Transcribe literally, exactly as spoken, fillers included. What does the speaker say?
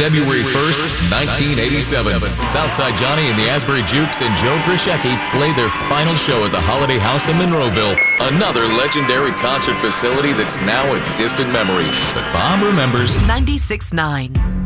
February first, nineteen eighty-seven. Southside Johnny and the Asbury Jukes and Joe Grishecki played their final show at the Holiday House in Monroeville, another legendary concert facility that's now a distant memory. But Bob remembers. ninety-six point nine